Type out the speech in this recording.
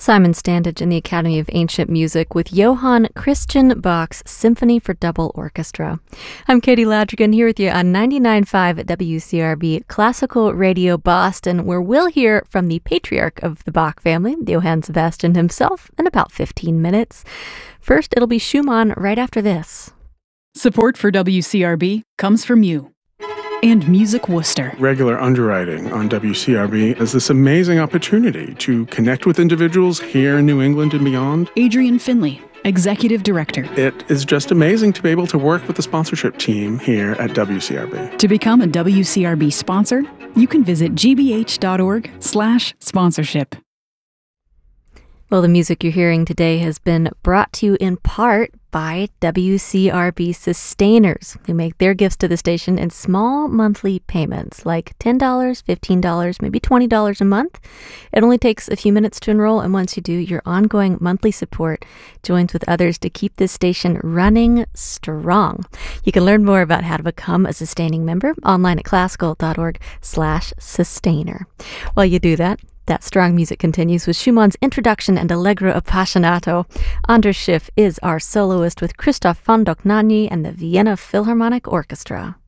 Simon Standage in the Academy of Ancient Music with Johann Christian Bach's Symphony for Double Orchestra. I'm Katie Ladrigan here with you on 99.5 at WCRB Classical Radio Boston, where we'll hear from the patriarch of the Bach family, Johann Sebastian himself, in about 15 minutes. First, it'll be Schumann right after this. Support for WCRB comes from you. And Music Worcester. Regular underwriting on WCRB is this amazing opportunity to connect with individuals here in New England and beyond. Adrian Finley, Executive Director. It is just amazing to be able to work with the sponsorship team here at WCRB. To become a WCRB sponsor, you can visit gbh.org/sponsorship. Well, the music you're hearing today has been brought to you in part by WCRB sustainers who make their gifts to the station in small monthly payments, like $10, $15, maybe $20 a month. It only takes a few minutes to enroll, and once you do, your ongoing monthly support joins with others to keep this station running strong. You can learn more about how to become a sustaining member online at classical.org/sustainer. While you do that, that strong music continues with Schumann's Introduction and Allegro Appassionato. Anders Schiff is our soloist with Christoph von Dohnanyi and the Vienna Philharmonic Orchestra.